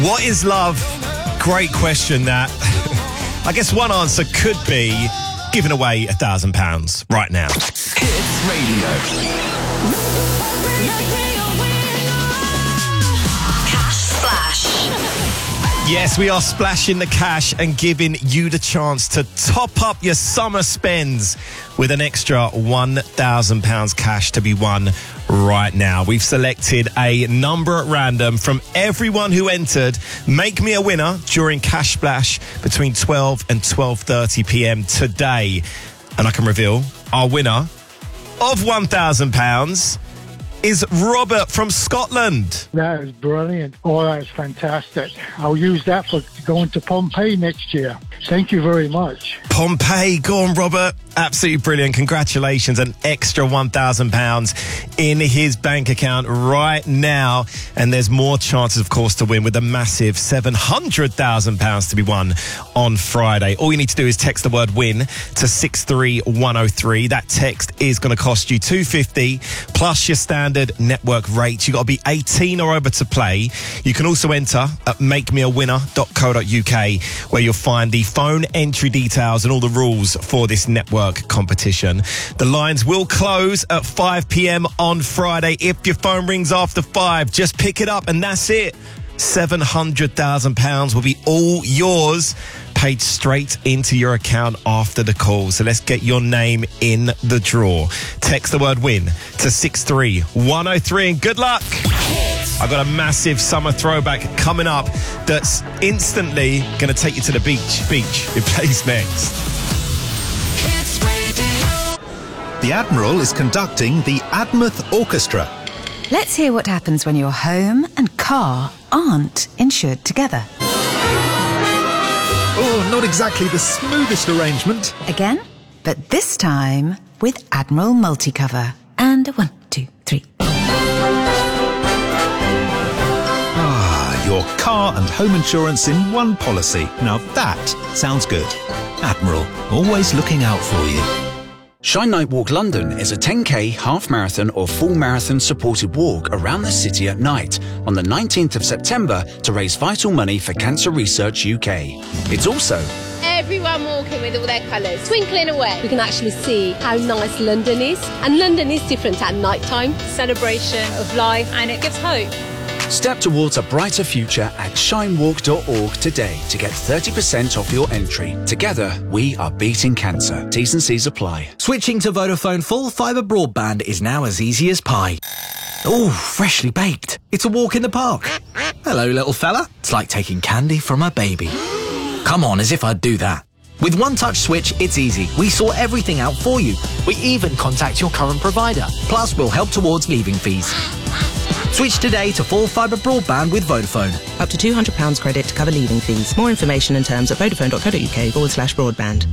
What is love? Great question that. I guess one answer could be giving away £1,000 right now. Hits Radio. Cash Splash. Yes, we are splashing the cash and giving you the chance to top up your summer spends with an extra £1,000 cash to be won right now. We've selected a number at random from everyone who entered Make Me a Winner during Cash Splash between 12 and 12:30 p.m. today. And I can reveal our winner of £1,000 is Robert from Scotland. That is brilliant. Oh, that's fantastic. I'll use that for going to Pompeii next year. Thank you very much. Pompeii, go on, Robert. Absolutely brilliant. Congratulations. An extra £1,000 in his bank account right now. And there's more chances, of course, to win with a massive £700,000 to be won on Friday. All you need to do is text the word WIN to 63103. That text is going to cost you $2.50 plus your standard network rate. You've got to be 18 or over to play. You can also enter at makemeawinner.co.uk where you'll find the phone entry details and all the rules for this network competition. The lines will close at 5 p.m. on Friday. If your phone rings after 5, just pick it up and that's it. £700,000 will be all yours, paid straight into your account after the call. So let's get your name in the draw. Text the word WIN to 63103 and good luck. I've got a massive summer throwback coming up that's instantly going to take you to the beach. It plays next. The Admiral is conducting the Admouth Orchestra. Let's hear what happens when your home and car aren't insured together. Oh, not exactly the smoothest arrangement. Again, but this time with Admiral Multicover. And 1, 2, 3. Your car and home insurance in one policy. Now that sounds good. Admiral, always looking out for you. Shine Night Walk London is a 10k, half marathon or full marathon supported walk around the city at night on the 19th of September to raise vital money for Cancer Research UK. It's also everyone walking with all their colours, twinkling away. We can actually see how nice London is. And London is different at night time. Celebration of life, and it gives hope. Step towards a brighter future at shinewalk.org today to get 30% off your entry. Together, we are beating cancer. T's and C's apply. Switching to Vodafone full fibre broadband is now as easy as pie. Oh, freshly baked. It's a walk in the park. Hello, little fella. It's like taking candy from a baby. Come on, as if I'd do that. With One Touch Switch, it's easy. We sort everything out for you. We even contact your current provider. Plus, we'll help towards leaving fees. Switch today to full fibre broadband with Vodafone. Up to £200 credit to cover leaving fees. More information and terms at vodafone.co.uk/broadband.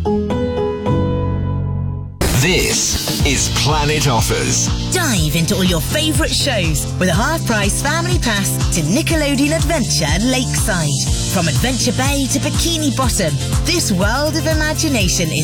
This is Planet Offers. Dive into all your favourite shows with a half-price family pass to Nickelodeon Adventure Lakeside. From Adventure Bay to Bikini Bottom, this world of imagination is